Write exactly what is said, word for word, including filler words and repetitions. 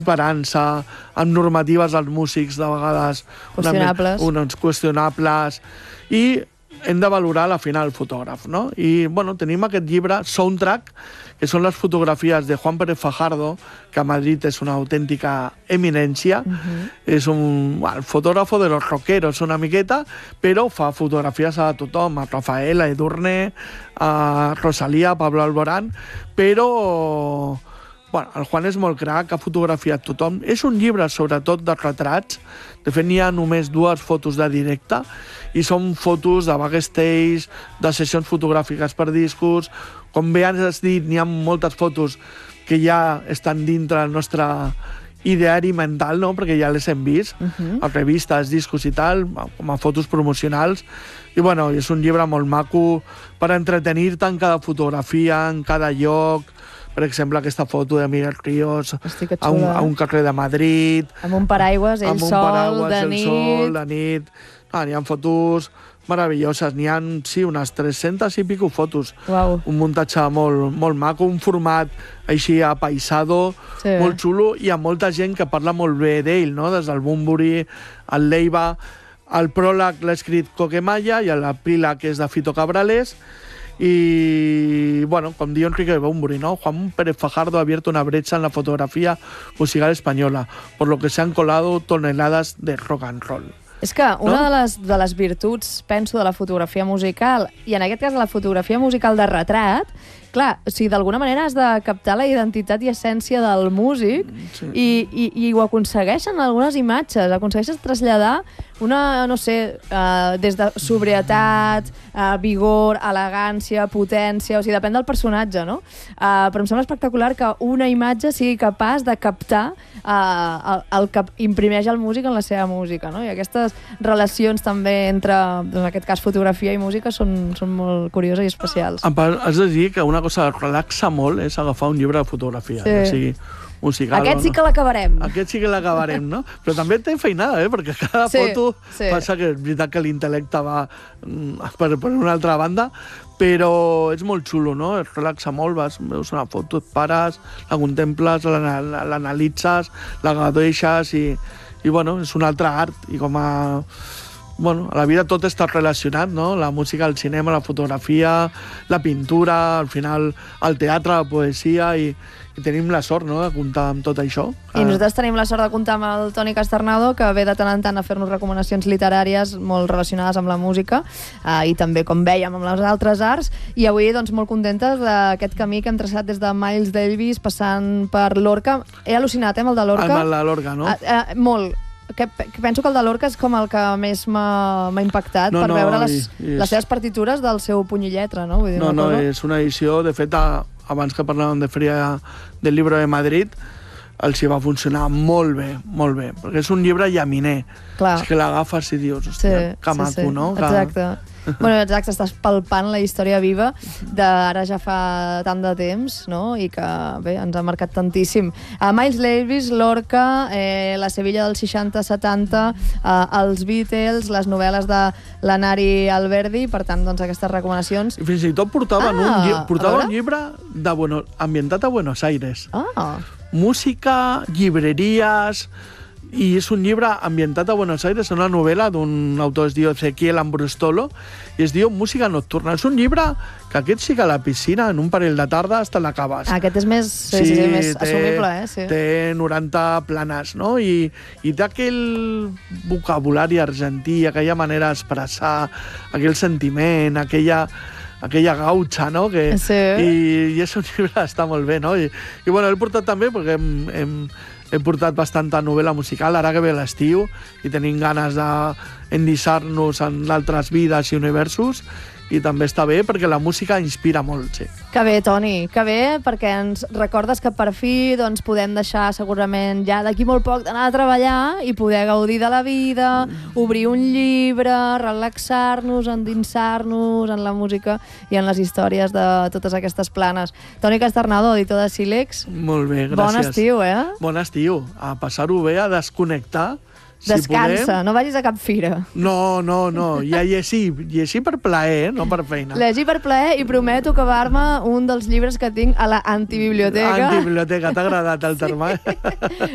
esperança, amb normatives als músics, de vegades qüestionables, una, uns qüestionables, i hem de valorar la feina del fotògraf, no? I, bueno, tenim aquest llibre, Soundtrack, que són les fotografies de Juan Pérez Fajardo, que a Madrid és una autèntica eminència. Uh-huh. És un bueno, fotògrafo de los rockeros, una miqueta, però fa fotografies a tothom, a Rafael, a Edurne, a Rosalía, a Pablo Alborán, però... Bueno, el Juan és molt crac, ha fotografiat tothom. És un llibre, sobretot, de retrats. De fet, n'hi ha només dues fotos de directe, i són fotos de backstage, de sessions fotogràfiques per discos. Com bé has dit, n'hi ha moltes fotos que ja estan dintre del nostre ideari mental, no? Perquè ja les hem vist, uh-huh. a revistes, discos i tal, com a fotos promocionals. I, bueno, és un llibre molt maco per entretenir-te en cada fotografia, en cada lloc. Per exemple, aquesta foto de Miguel Ríos a un, a un carrer de Madrid. Amb un paraigües, ell sol, paraigües, de el nit. Sol, de nit. Ah, n'hi ha fotos meravelloses. N'hi ha, sí, unes tres-centes i pico fotos. Uau. Un muntatge molt, molt maco, un format així apaisado, sí. molt xulo, i amb molta gent que parla molt bé d'ell, no? Des del Bunbury, el Leiva. El pròleg l'ha escrit Coquemaya i l'epíleg és de Fito Cabrales. Y, bueno, com diu Enrique Bunbury, ¿no? Juan Pérez Fajardo ha abierto una brecha en la fotografía musical española, por lo que se han colado toneladas de rock and roll. És que una no? de, les, de les virtuts, penso, de la fotografia musical, i en aquest cas de la fotografia musical de retrat, clar, o sigui, d'alguna manera has de captar la identitat i essència del músic, sí. i, i, i ho aconsegueixen algunes imatges, aconsegueixes traslladar una, no sé, uh, des de sobrietat, uh, vigor, elegància, potència, o sigui, depèn del personatge, no? Uh, però em sembla espectacular que una imatge sigui capaç de captar uh, el, el que imprimeix el músic en la seva música, no? I aquestes relacions també entre, en aquest cas, fotografia i música són, són molt curioses i especials. A part, has de dir que una cosa que relaxa molt és agafar un llibre de fotografia, sí. o sigui, musical. Aquest sí que l'acabarem. Aquest sí que l'acabarem, no? Però també té feinada, eh? Perquè cada sí, foto sí. passa que és veritat que l'intel·lecte va per, per una altra banda, però és molt xulo, no? Es relaxa molt, vas, veus una foto, et pares, la contemples, l'analitzes, la gaudeixes i, i, bueno, és un altre art. I com a... Bueno, a la vida tot està relacionat, no? La música, el cinema, la fotografia, la pintura, al final el teatre, la poesia, i, i tenim la sort, no?, de comptar amb tot això. I nosaltres tenim la sort de comptar amb el Toni Casternado, que ve de tant en tant a fer-nos recomanacions literàries molt relacionades amb la música, eh, i també, com vèiem, amb les altres arts, i avui, doncs, molt contentes d'aquest camí que hem traçat des de Miles Davis, passant per Lorca. He al·lucinat, eh, amb el de Lorca. Amb el de Lorca, no? Eh, eh, molt. Que, que penso que el de Lorca és com el que més m'ha impactat, no, per no, veure les, i, les seves partitures del seu puny i lletra, no? Vull dir, no, no, cosa... és una edició, de fet, a, abans que parlàvem de Feria del Libro de Madrid, els hi va funcionar molt bé, molt bé, perquè és un llibre llaminer. Clar. És que l'agafes i dius, hòstia, sí, que maco, sí, sí. no? Que... Exacte. Bueno, exacte, estàs palpant la història viva d'ara ja fa tant de temps, no? I que, bé, ens ha marcat tantíssim. Uh, Miles Davis, Lorca, eh, la Sevilla dels seixanta setanta, uh, els Beatles, les novel·les de l'Anari Alberdi, per tant, doncs, aquestes recomanacions. I fins i tot portaven, ah, un, lli portava un llibre de bueno, ambientat a Buenos Aires. Ah. Música, llibreries... I és un llibre ambientat a Buenos Aires, una novel·la d'un autor, es diu Ezequiel Ambrustolo, i es diu Música nocturna. És un llibre que aquest sí que a la piscina, en un parell de tardes, te l'acabes. Aquest és més, sí, sí, sí, més té, assumible, eh? Sí. Té noranta planes, no? I, i té aquell vocabulari argentí, aquella manera d'expressar, aquell sentiment, aquella... aquella gautxa, no? Que, sí. I, I és un llibre que està molt bé, no? I, i bueno, l'he portat també perquè hem, hem, hem portat bastanta novel·la musical, ara que ve l'estiu, i tenim ganes d'endissar-nos en altres vides i universos, i també està bé perquè la música inspira molt, sí. Que bé, Toni, que bé, perquè ens recordes que per fi doncs, podem deixar segurament ja d'aquí molt poc d'anar a treballar i poder gaudir de la vida, mm. obrir un llibre, relaxar-nos, endinsar-nos en la música i en les històries de totes aquestes planes. Toni Casternado, editor de Sílex. Molt bé, gràcies. Bon estiu, eh? Bon estiu. A passar-ho bé, a desconnectar. Descansa, si no vagis a cap fira. No, no, no, ja llegir, llegir per plaer, no per feina. Llegir per plaer i prometo acabar-me un dels llibres que tinc a la antibiblioteca. Antibiblioteca, t'ha agradat el terme? Sí.